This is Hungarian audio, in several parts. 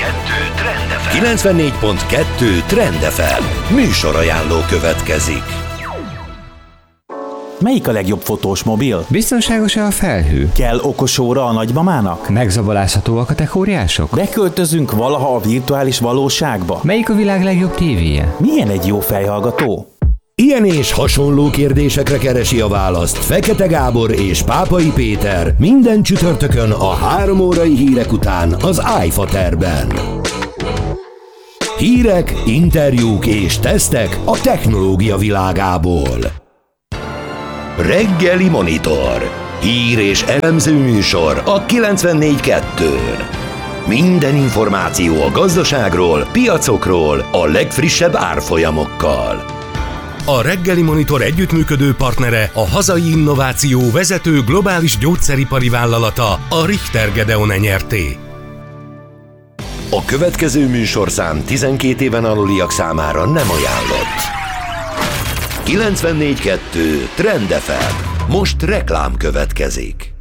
Trend FM. 94.2 Trend FM. Műsorajánló következik. Melyik a legjobb fotós mobil? Biztonságos-e a felhő? Kell okos óra a nagymamának? Megzabolázhatóak a techóriások? Beköltözünk valaha a virtuális valóságba? Melyik a világ legjobb tévéje? Milyen egy jó fejhallgató? Ilyen és hasonló kérdésekre keresi a választ Fekete Gábor és Pápai Péter minden csütörtökön a 3 órai hírek után az iFaterben. Hírek, interjúk és tesztek a technológia világából. Reggeli Monitor. Hír és elemző műsor a 94.2-n. Minden információ a gazdaságról, piacokról, a legfrissebb árfolyamokkal. A Reggeli Monitor együttműködő partnere a hazai innováció vezető globális gyógyszeripari vállalata, a Richter Gedeon Nyrt. A következő műsorszám 12 éven aluliak számára nem ajánlott. 94.2 Trend FM. Most reklám következik.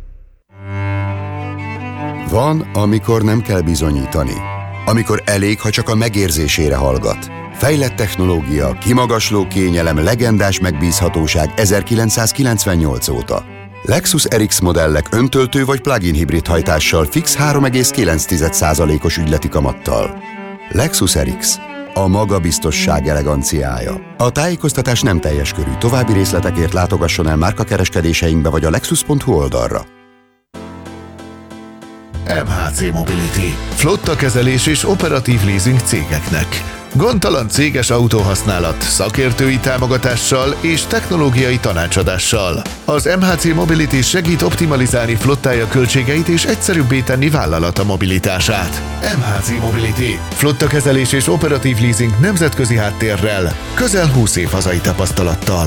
Van, amikor nem kell bizonyítani. Amikor elég, ha csak a megérzésére hallgat. Fejlett technológia, kimagasló kényelem, legendás megbízhatóság 1998 óta. Lexus RX modellek öntöltő vagy plug-in hibrid hajtással fix 3,9%-os ügyleti kamattal. Lexus RX. A magabiztosság eleganciája. A tájékoztatás nem teljes körű. További részletekért látogasson el márkakereskedéseinkbe vagy a lexus.hu oldalra. MHC Mobility. Flottakezelés és operatív leasing cégeknek. Gondtalan céges autóhasználat, szakértői támogatással és technológiai tanácsadással. Az MHC Mobility segít optimalizálni flottája költségeit és egyszerűbbé tenni vállalata mobilitását. MHC Mobility. Flottakezelés és operatív leasing nemzetközi háttérrel, közel 20 év hazai tapasztalattal.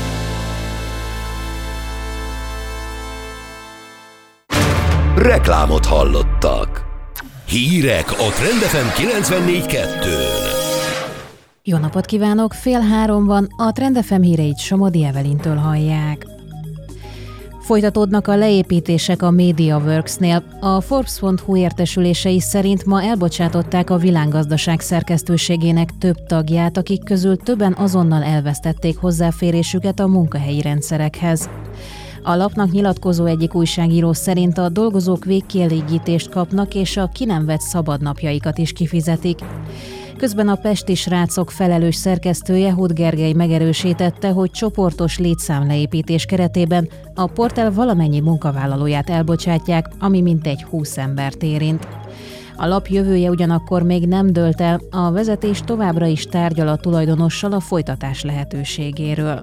Reklámot hallottak. Hírek a Trend FM 94.2-n. Jó napot kívánok! 2:30 van, a Trend FM híreit Somodi Evelintől hallják. Folytatódnak a leépítések a MediaWorks-nél. A Forbes.hu értesülései szerint ma elbocsátották a világgazdaság szerkesztőségének több tagját, akik közül többen azonnal elvesztették hozzáférésüket a munkahelyi rendszerekhez. A lapnak nyilatkozó egyik újságíró szerint a dolgozók végkielégítést kapnak, és a ki nem vett szabadnapjaikat is kifizetik. Közben a pesti srácok felelős szerkesztője Hud Gergely megerősítette, hogy csoportos létszámleépítés keretében a portál valamennyi munkavállalóját elbocsátják, ami mintegy 20 embert érint. A lap jövője ugyanakkor még nem dőlt el, a vezetés továbbra is tárgyal a tulajdonossal a folytatás lehetőségéről.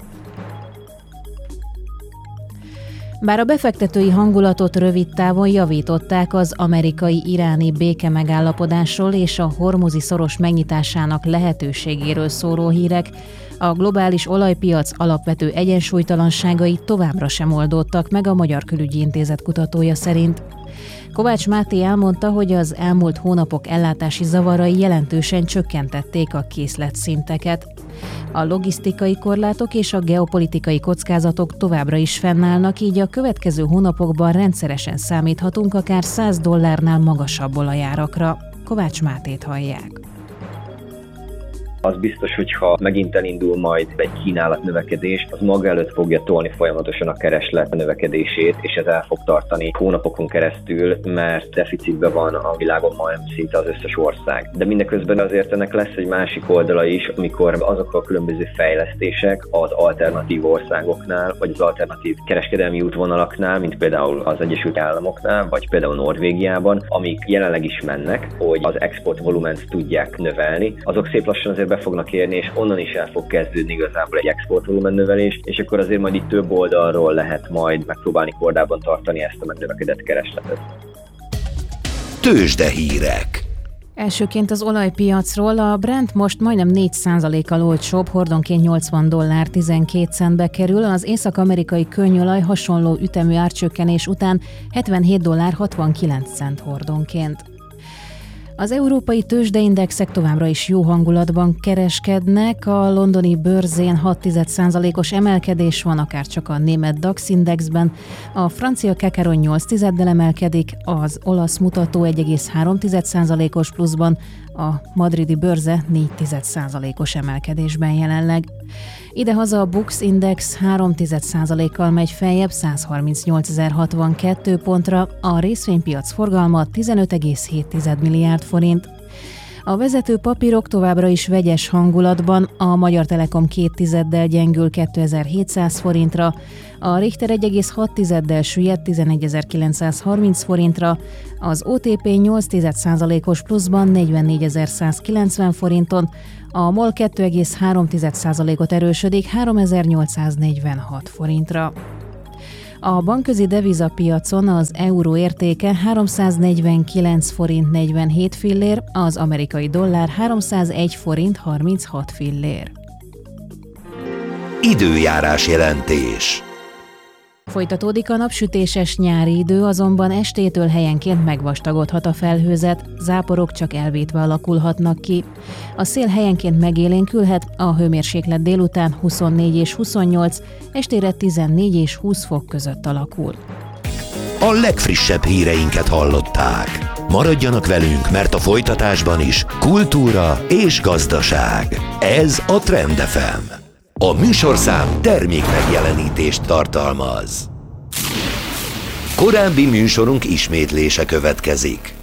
Bár a befektetői hangulatot rövid távon javították az amerikai-iráni békemegállapodásról és a hormuzi szoros megnyitásának lehetőségéről szóló hírek, a globális olajpiac alapvető egyensúlytalanságai továbbra sem oldódtak meg a Magyar Külügyi Intézet kutatója szerint. Kovács Máté elmondta, hogy az elmúlt hónapok ellátási zavarai jelentősen csökkentették a készletszinteket. A logisztikai korlátok és a geopolitikai kockázatok továbbra is fennállnak, így a következő hónapokban rendszeresen számíthatunk akár $100 magasabb olajárakra. Kovács Mátét hallják. Az biztos, hogyha megint elindul majd egy kínálat növekedés, az maga előtt fogja tolni folyamatosan a kereslet növekedését, és ez el fog tartani hónapokon keresztül, mert deficitben van a világon majdnem szinte az összes ország. De mindeközben azért ennek lesz egy másik oldala is, amikor azok a különböző fejlesztések az alternatív országoknál, vagy az alternatív kereskedelmi útvonalaknál, mint például az Egyesült Államoknál, vagy például Norvégiában, amik jelenleg is mennek, hogy az export volument tudják növelni, azok szép lassan azért be fognak érni, és onnan is el fog kezdődni igazából egy exportvolumen növelés, és akkor azért majd itt több oldalról lehet majd megpróbálni kordában tartani ezt a megnövekedett keresletet. Tőzsdehírek. Elsőként az olajpiacról. A Brent most majdnem 4%-kal olcsóbb, hordonként $80.12 kerül, az észak-amerikai könnyolaj hasonló ütemű árcsökkenés után $77.69 hordonként. Az európai tőzsdeindexek továbbra is jó hangulatban kereskednek, a londoni bőrzén 0,6%-os emelkedés van, akár csak a német DAX indexben, a francia Kekaron 0,8-del emelkedik, az olasz mutató 1,3%-os pluszban, a madridi bőrze 0,4%-os emelkedésben jelenleg. Idehaza a Bux Index 0,3%-kal megy feljebb 138.062 pontra, a részvénypiac forgalma 15,7 milliárd forint. A vezető papírok továbbra is vegyes hangulatban, a Magyar Telekom 0,2-del gyengül 2700 forintra, a Richter 1,6-del süllyed 11.930 forintra, az OTP 0,8%-os pluszban 44.190 forinton, a MOL 2,3%-ot erősödik 3.846 forintra. A bankközi devizapiacon az euró értéke 349 forint 47 fillér, az amerikai dollár 301 forint 36 fillér. Időjárás jelentés. Folytatódik a napsütéses nyári idő, azonban estétől helyenként megvastagodhat a felhőzet, záporok csak elvétve alakulhatnak ki. A szél helyenként megélénkülhet, a hőmérséklet délután 24 és 28, estére 14 és 20 fok között alakul. A legfrissebb híreinket hallották. Maradjanak velünk, mert a folytatásban is kultúra és gazdaság. Ez a Trend FM. A műsorszám termék megjelenítést tartalmaz. Korábbi műsorunk ismétlése következik.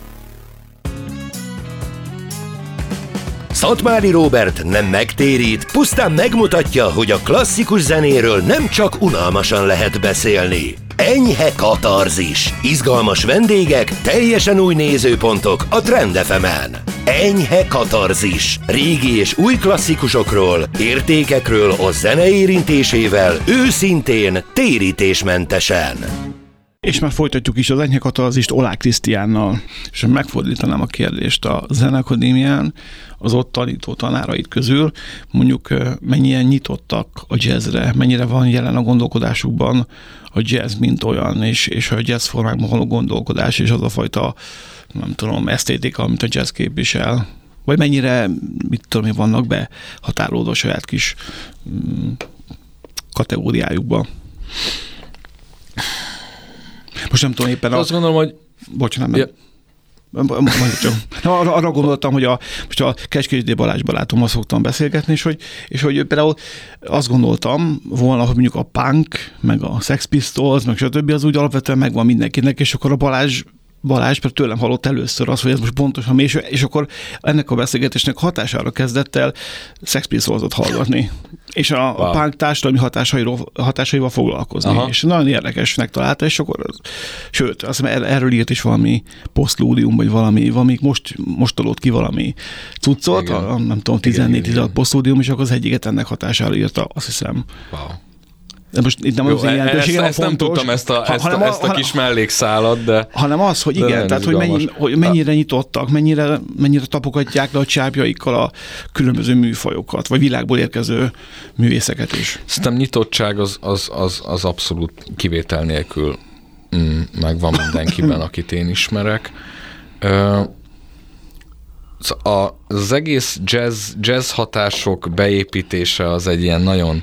Szatmári Róbert nem megtérít, pusztán megmutatja, hogy a klasszikus zenéről nem csak unalmasan lehet beszélni. Enyhe katarzis, izgalmas vendégek, teljesen új nézőpontok a Trend FM-en. Enyhe katarzis, régi és új klasszikusokról, értékekről a zene érintésével, őszintén, térítésmentesen. És már folytatjuk is az Enyhe katarzist Oláh Krisztiánnal, és megfordítanám a kérdést a Zeneakadémián, az ott tanító tanáraid közül, mondjuk mennyien nyitottak a jazzre, mennyire van jelen a gondolkodásukban a jazz, mint olyan, és a jazz formákban való gondolkodás, és az a fajta, nem tudom, esztétika, amit a jazz képvisel, vagy mennyire, mit tudom én, vannak behatárolódva a saját kis kategóriájukba. Most nem tudom éppen azt gondolom, hogy... Bocsánat, nem. Arra gondoltam, hogy most a Kecskés Balázs barátommal szoktam beszélgetni, és hogy például azt gondoltam volna, hogy mondjuk a punk, meg a Sex Pistols, meg stb. Az úgy alapvetően megvan mindenkinek, és akkor a Balázs például tőlem hallott először azt, hogy ez most pontosan mi, és akkor ennek a beszélgetésnek hatására kezdett el Sex Pistols-ot hallgatni. És a punk társadalmi hatásaival foglalkozni. Aha. És nagyon érdekesnek találta, és akkor, sőt, azt hiszem erről írt is valami posztlódium, vagy valami most tolott ki valami cuccot, nem tudom, 14-16 posztlódium, és akkor az egyiket ennek hatására írta, azt hiszem. Wow. De most itt nem az én jelentőségem ezt nem tudtam, ezt a kis mellékszálat, de... Hanem az, hogy igen, tehát hogy mennyire nyitottak, mennyire tapogatják le a csápjaikkal a különböző műfajokat, vagy világból érkező művészeket is. Szerintem nyitottság az abszolút kivétel nélkül megvan mindenkiben, akit én ismerek. Az egész jazz hatások beépítése az egy ilyen nagyon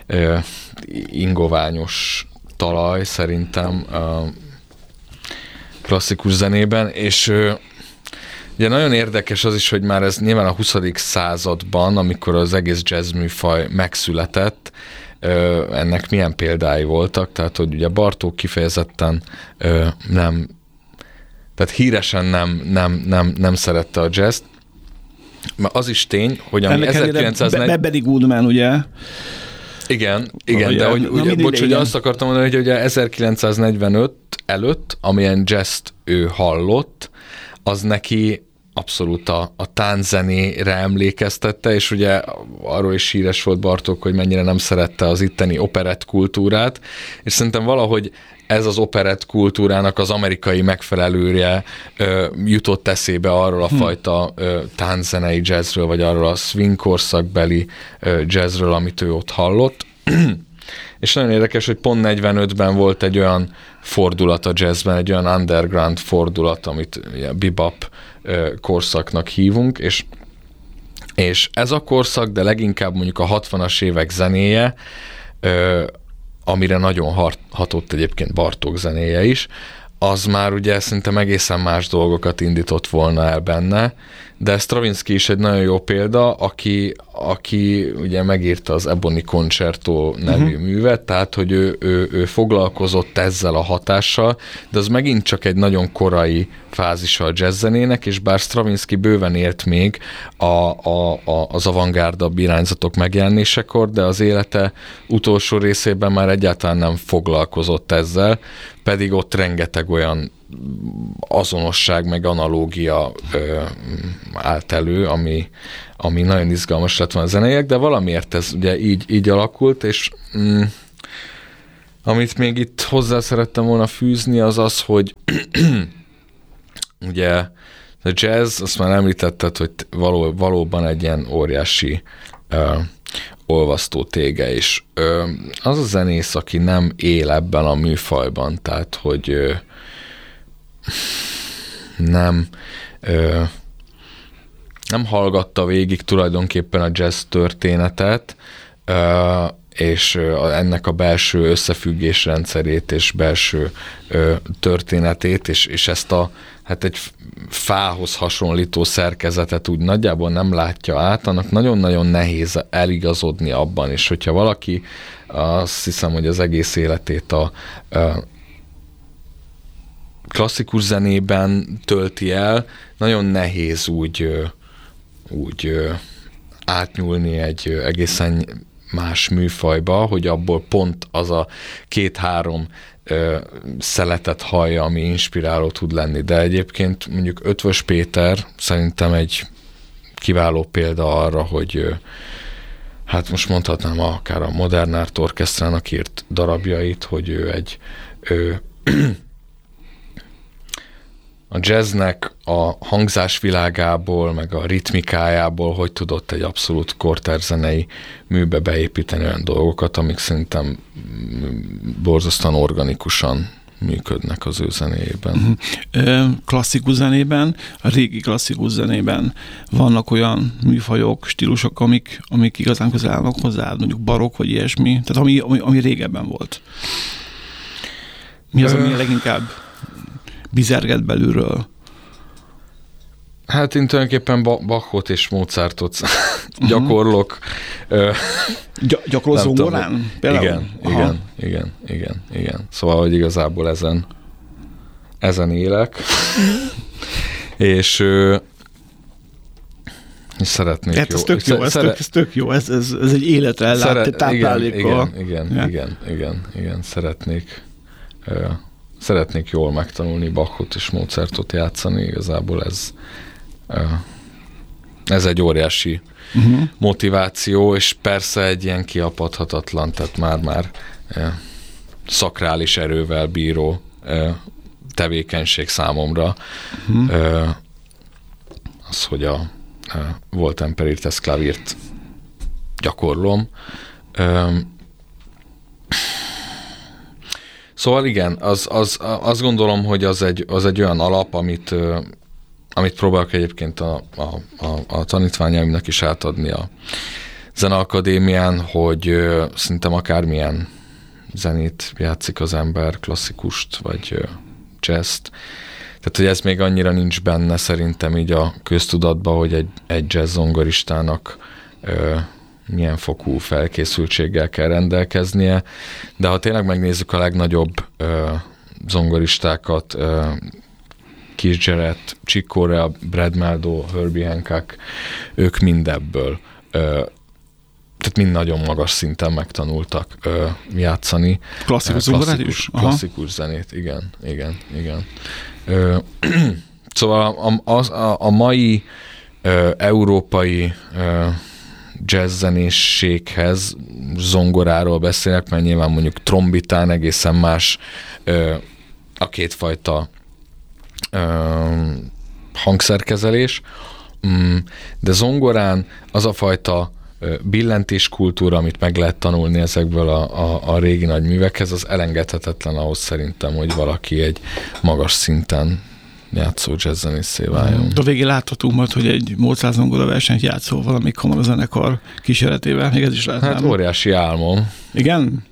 ingoványos talaj szerintem klasszikus zenében, és ugye nagyon érdekes az is, hogy már ez nyilván a 20. században, amikor az egész jazz műfaj megszületett, ennek milyen példái voltak, tehát hogy ugye Bartók kifejezetten nem, tehát híresen nem szerette a jazzt. Mert az is tény, hogy ami 1940... Benny Goodman, ugye? Igen, de hogy azt akartam mondani, hogy ugye 1945 előtt, amilyen jazzt ő hallott, az neki abszolút a tánczenére emlékeztette, és ugye arról is híres volt Bartók, hogy mennyire nem szerette az itteni operett kultúrát, és szerintem valahogy ez az operett kultúrának az amerikai megfelelője jutott eszébe arról a fajta tánczenei jazzről, vagy arról a swing korszakbeli jazzről, amit ő ott hallott. és nagyon érdekes, hogy pont 45-ben volt egy olyan fordulat a jazzben, egy olyan underground fordulat, amit bebop korszaknak hívunk, és ez a korszak, de leginkább mondjuk a 60-as évek zenéje, amire nagyon hatott egyébként Bartók zenéje is, az már ugye szerintem egészen más dolgokat indított volna el benne, de Stravinsky is egy nagyon jó példa, aki ugye megírta az Ebony Concerto nevű művet, tehát hogy ő foglalkozott ezzel a hatással, de az megint csak egy nagyon korai fázisa a jazzzenének, és bár Stravinsky bőven élt még az avantgárdabb irányzatok megjelenésekor, de az élete utolsó részében már egyáltalán nem foglalkozott ezzel, pedig ott rengeteg olyan azonosság, meg analógia állt elő, ami nagyon izgalmas lett volna a zeneiek, de valamiért ez ugye így alakult, és amit még itt hozzá szerettem volna fűzni, az, hogy ugye a jazz, azt már említetted, hogy valóban egy ilyen óriási olvasztó tége, és az a zenész, aki nem él ebben a műfajban, tehát hogy nem hallgatta végig tulajdonképpen a jazz történetet, és ennek a belső összefüggésrendszerét és belső történetét, és ezt egy fához hasonlító szerkezetet úgy nagyjából nem látja át, annak nagyon-nagyon nehéz eligazodni abban, és hogyha valaki azt hiszem, hogy az egész életét a klasszikus zenében tölti el, nagyon nehéz úgy átnyúlni egy egészen más műfajba, hogy abból pont az a 2-3 szeletet hallja, ami inspiráló tud lenni. De egyébként mondjuk Ötvös Péter szerintem egy kiváló példa arra, hogy hát most mondhatnám akár a Modern Art Orchestrának írt darabjait, hogy ő a jazznek a hangzásvilágából, meg a ritmikájából, hogy tudott egy abszolút kortárs-zenei műbe beépíteni olyan dolgokat, amik szerintem borzasztóan organikusan működnek az ő zenéjében. Klasszikus zenében, a régi klasszikus zenében vannak olyan műfajok, stílusok, amik igazán közel állnak hozzá, mondjuk barokk vagy ilyesmi, tehát ami régebben volt. Mi az, ami leginkább bizerget belülről? Hát én tulajdonképpen Bachot és Mozartot gyakorlok. Gyakorló zongorán? Igen. Szóval, hogy igazából ezen élek. és szeretnék hát ez tök jó, ez egy életre ellát táplálékkal. Igen, szeretnék jól megtanulni Bachot és Mozartot játszani, igazából ez egy óriási motiváció, és persze egy ilyen kiapadhatatlan, tehát már szakrális erővel bíró tevékenység számomra. Az, hogy a Volt-Emperites klavírt gyakorlom. Szóval igen, azt gondolom, hogy az egy olyan alap, amit próbálok egyébként a tanítványaimnak is átadni a Zeneakadémián, hogy szerintem akármilyen zenét játszik az ember, klasszikust vagy jazzt. Tehát, hogy ez még annyira nincs benne szerintem így a köztudatban, hogy egy jazz zongoristának milyen fokú felkészültséggel kell rendelkeznie, de ha tényleg megnézzük a legnagyobb zongoristákat, Keith Jarrett, Chick Corea, Brad Mehldau, Herbie Hancock, ők mind ebből, tehát mind nagyon magas szinten megtanultak játszani. Klasszikus zongorát is? Klasszikus zenét, igen. Szóval a mai európai jazzzenésséghez zongoráról beszélek, mert nyilván mondjuk trombitán egészen más a kétfajta hangszerkezelés, de zongorán az a fajta billentéskultúra, amit meg lehet tanulni ezekből a régi nagy művekhez, az elengedhetetlen ahhoz szerintem, hogy valaki egy magas szinten játszó jazzzenészé váljon. De a végén láthatunk majd, hogy egy Mozart zongora versenyt játszol valamik kamarazenekar kíséretével, még ez is lehet. Hát óriási álmom. Igen?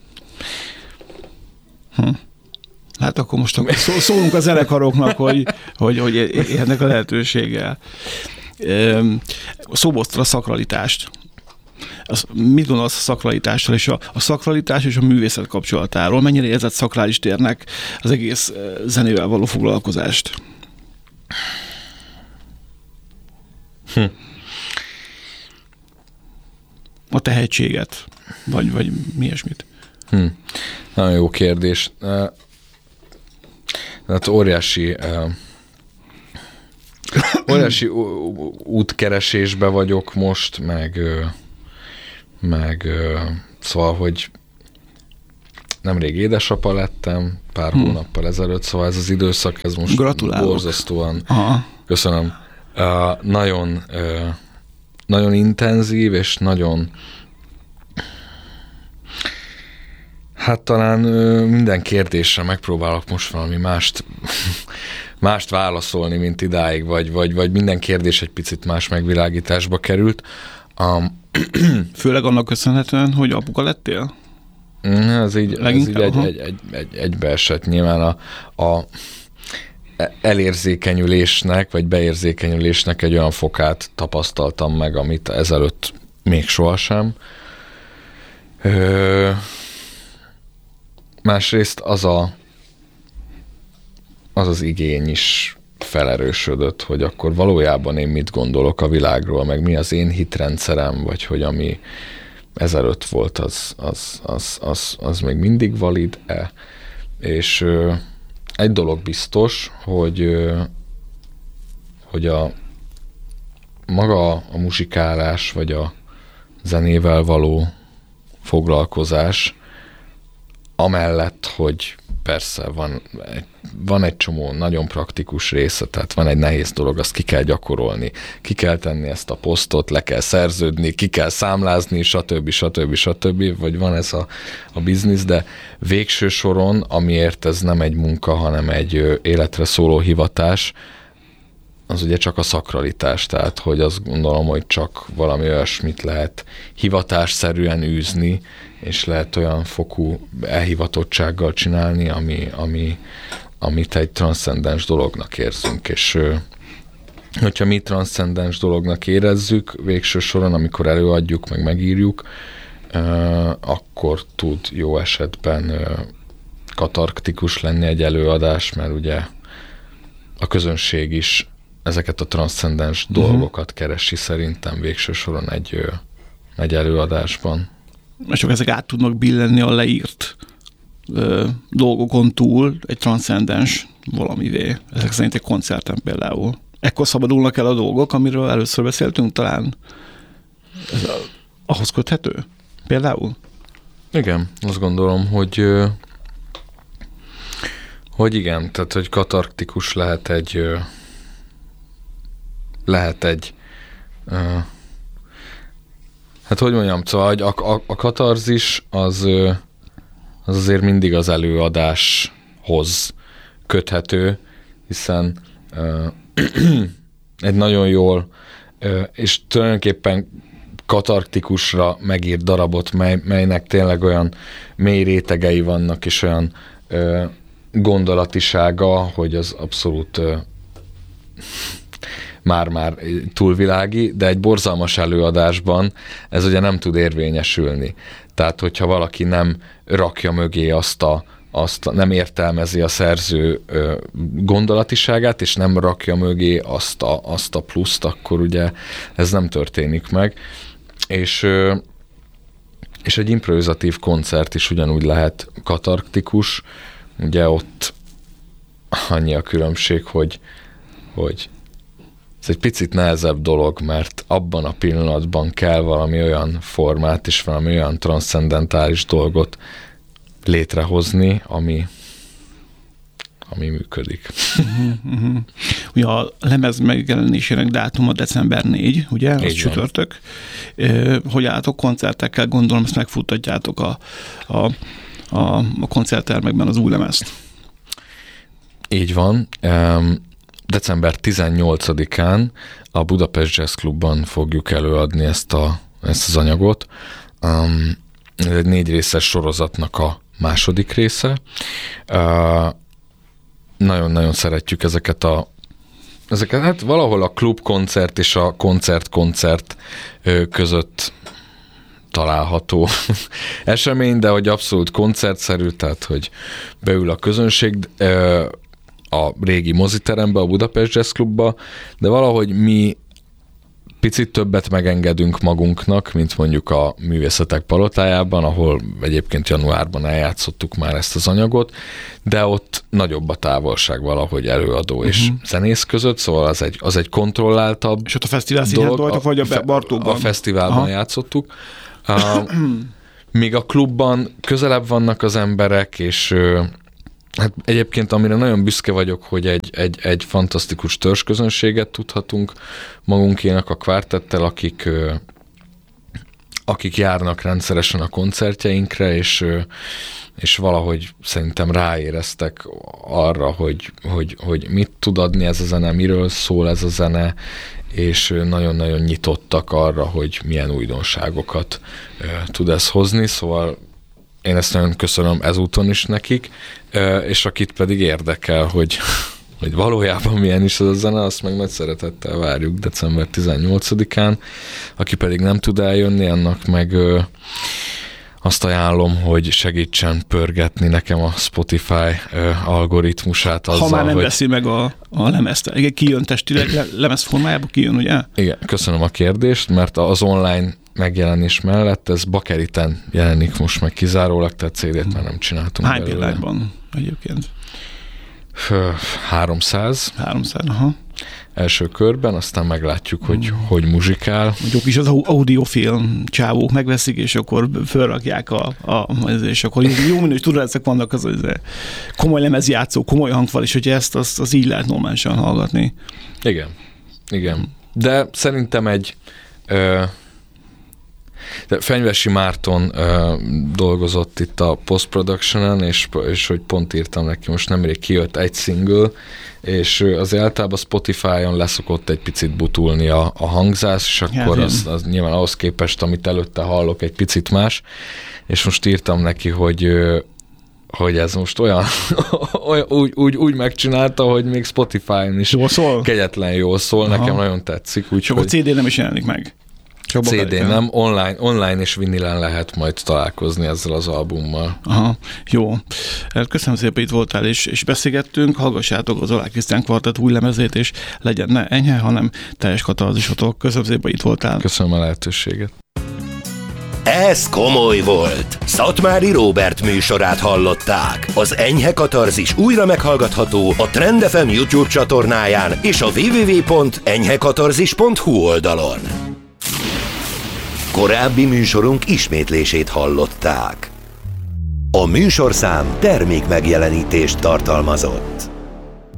Hát akkor most szólunk a zenekaroknak, hogy élnek a lehetőséggel. Szóba hoztad a szakralitást. Mit gondolsz a szakralitással és a szakralitás és a művészet kapcsolatáról? Mennyire érzed szakrális térnek az egész zenével való foglalkozást? A tehetséget? Vagy mi ilyesmit? Nagyon jó kérdés. Hát óriási útkeresésbe vagyok most, meg szóval, hogy nemrég édesapa lettem, pár hónappal ezelőtt, szóval ez az időszak, ez most borzasztóan. Köszönöm. Nagyon intenzív, és nagyon hát talán minden kérdésre megpróbálok most valami mást válaszolni, mint idáig, vagy minden kérdés egy picit más megvilágításba került. Főleg annak köszönhetően, hogy apuka lettél? Ez így egybeesett. Nyilván a elérzékenyülésnek, vagy beérzékenyülésnek egy olyan fokát tapasztaltam meg, amit ezelőtt még sohasem. Másrészt az igény is felerősödött, hogy akkor valójában én mit gondolok a világról, meg mi az én hitrendszerem, vagy hogy ami ezelőtt volt, az még mindig valid-e. És egy dolog biztos, hogy a maga a muzsikálás, vagy a zenével való foglalkozás, amellett, hogy persze van egy csomó nagyon praktikus része, tehát van egy nehéz dolog, azt ki kell gyakorolni, ki kell tenni ezt a posztot, le kell szerződni, ki kell számlázni, stb. Vagy van ez a biznisz, de végső soron, amiért ez nem egy munka, hanem egy életre szóló hivatás, az ugye csak a szakralitás, tehát hogy azt gondolom, hogy csak valami olyasmit lehet hivatásszerűen űzni, és lehet olyan fokú elhivatottsággal csinálni, amit egy transzcendens dolognak érzünk, és hogyha mi transzcendens dolognak érezzük, végső soron, amikor előadjuk, meg megírjuk, akkor tud jó esetben katarktikus lenni egy előadás, mert ugye a közönség is ezeket a transzcendens dolgokat keresi szerintem végső soron egy előadásban. És csak ezek át tudnak billenni a leírt dolgokon túl egy transzcendens valamivé. Ezek szerint egy koncerten például. Ekkor szabadulnak el a dolgok, amiről először beszéltünk, talán ez ahhoz köthető? Például? Igen, azt gondolom, hogy igen, tehát hogy katarktikus lehet egy hát hogy mondjam, szóval a katarzis az azért mindig az előadáshoz köthető, hiszen egy nagyon jól és tulajdonképpen katarktikusra megírt darabot, melynek tényleg olyan mély rétegei vannak, és olyan gondolatisága, hogy az abszolút már túlvilági, de egy borzalmas előadásban ez ugye nem tud érvényesülni. Tehát, hogyha valaki nem rakja mögé nem értelmezi a szerző gondolatiságát, és nem rakja mögé azt a pluszt, akkor ugye ez nem történik meg. És egy improvizatív koncert is ugyanúgy lehet katarktikus. Ugye ott annyi a különbség, hogy ez egy picit nehezebb dolog, mert abban a pillanatban kell valami olyan formát és valami olyan transzcendentális dolgot létrehozni, ami működik. Ugye a lemez megjelenésének dátuma december 4, ugye? Az csütörtök. Hogy álltok koncertekkel? Gondolom, ezt megfuttatjátok a koncerttermekben az új lemezt. Így van. December 18-án a Budapest Jazz Clubban fogjuk előadni ezt az anyagot. Ez egy 4 részes sorozatnak a második része. Nagyon-nagyon szeretjük ezeket, hát valahol a klubkoncert és a koncert között található esemény, de hogy abszolút koncertszerű, tehát hogy beül a közönség a régi moziterembe, a Budapest Jazz Clubba, de valahogy mi picit többet megengedünk magunknak, mint mondjuk a Művészetek Palotájában, ahol egyébként januárban eljátszottuk már ezt az anyagot, de ott nagyobb a távolság valahogy előadó és zenész között, szóval az egy kontrolláltabb. És ott a fesztivál színházban voltak, vagy a Bartókban? A fesztiválban játszottuk. Míg a klubban közelebb vannak az emberek, és hát egyébként amire nagyon büszke vagyok, hogy egy fantasztikus törzsközönséget tudhatunk magunkénak a kvártettel, akik járnak rendszeresen a koncertjeinkre, és valahogy szerintem ráéreztek arra, hogy mit tud adni ez a zene, miről szól ez a zene, és nagyon-nagyon nyitottak arra, hogy milyen újdonságokat tud ez hozni, szóval én ezt nagyon köszönöm ezúton is nekik, és akit pedig érdekel, hogy valójában milyen is az a zene, azt meg nagy szeretettel várjuk december 18-án. Aki pedig nem tud eljönni, annak meg azt ajánlom, hogy segítsen pörgetni nekem a Spotify algoritmusát azzal, ha már nem veszi meg a lemezt. Igen, kijön testileg, lemez formájában kijön, ugye? Igen, köszönöm a kérdést, mert az online megjelenés mellett ez bakeriten jelenik most meg kizárólag, tehát CD-t már nem csináltunk. Hány példányban egyébként? 300. 300, aha. Első körben, aztán meglátjuk, hogy muzsikál. Mondjuk is az audiofilm csávók megveszik, és akkor fölrakják és akkor jó minős tudászok vannak az komoly lemezjátszó, komoly hangfal, és hogy ezt az így lehet normálisan hallgatni. Igen. De szerintem Fenyvesi Márton dolgozott itt a post-production-en, és hogy pont írtam neki, most nemrég kijött egy single, és azért általában Spotify-on leszokott egy picit butulni a hangzás, és akkor az nyilván ahhoz képest, amit előtte hallok, egy picit más, és most írtam neki, hogy ez most olyan úgy megcsinálta, hogy még Spotify-on is kegyetlen jól szól, nekem nagyon tetszik. És akkor CD nem is jelenik meg? CD nem, online és vinilen lehet majd találkozni ezzel az albummal. Aha, jó. Köszönöm szépen, hogy itt voltál, és beszélgettünk. Hallgassátok az Oláh Krisztián Kvartett új lemezét, és legyen ne enyhe, hanem teljes katarzisotok. Köszönöm szépen, hogy itt voltál. Köszönöm a lehetőséget. Ez komoly volt. Szatmári Róbert műsorát hallották. Az Enyhe Katarzis újra meghallgatható a Trend FM YouTube csatornáján és a www.enyhekatarzis.hu oldalon. Korábbi műsorunk ismétlését hallották. A műsorszám termék megjelenítést tartalmazott.